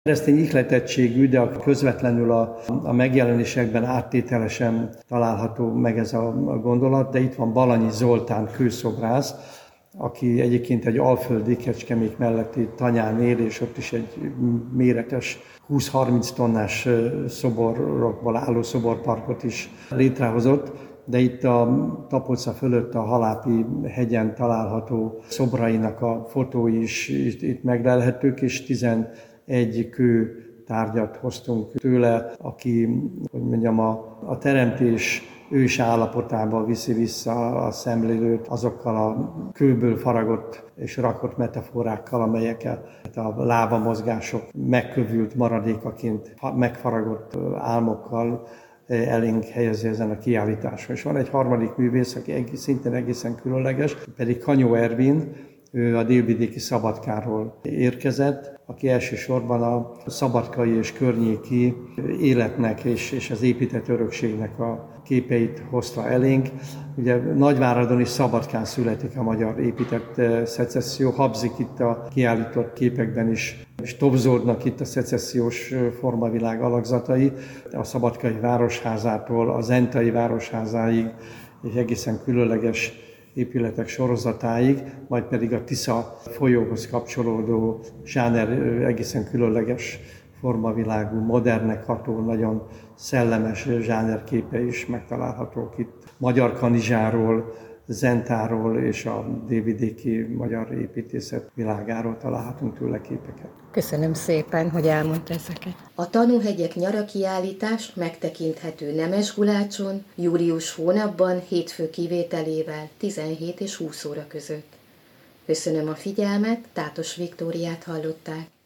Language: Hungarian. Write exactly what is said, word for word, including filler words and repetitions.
Keresztény ihletettségű, de közvetlenül a, a megjelenésekben áttételesen található meg ez a gondolat, de itt van Balanyi Zoltán kőszobrász, aki egyébként egy alföldi Kecskemék melletti tanyán él, és ott is egy méretes húsz-harminc tonnás szoborokból álló szoborparkot is létrehozott, de itt a Tapolca fölött a Halápi hegyen található szobrainak a fotói is itt, itt meglelhetők, és tizenegy kő tárgyat hoztunk tőle, aki, hogy mondjam, a, a teremtés ős állapotába viszi vissza a szemlélőt azokkal a kőből faragott és rakott metaforákkal, amelyeket a lábamozgások megkövült maradékaként, megfaragott álmokkal elénk helyezi ezen a kiállításon. És van egy harmadik művész, aki egész, szintén egészen különleges, pedig Kanyó Ervin, ő a délvidéki Szabadkáról érkezett, aki elsősorban a szabadkai és környéki életnek és, és az épített örökségnek a képeit hozta elénk. Ugye Nagyváradon és Szabadkán születik a magyar épített szecesszió, habzik itt a kiállított képekben is, és tobzódnak itt a szecessziós formavilág alakzatai, a Szabadkai városházától a Zentai városházáig, és egészen különleges épületek sorozatáig, majd pedig a Tisza folyóhoz kapcsolódó zsáner egészen különleges formavilágú, modernnek ható, nagyon szellemes zsánerképe is megtalálhatók itt. Magyar Kanizsáról, Zentáról és a délvidéki magyar építészet világáról találhatunk tőle képeket. Köszönöm szépen, hogy elmondta ezeket. A Tanúhegyek nyara kiállítás megtekinthető Nemesgulácson július hónapban hétfő kivételével tizenhét és húsz óra között. Köszönöm a figyelmet, Tátos Viktóriát hallották.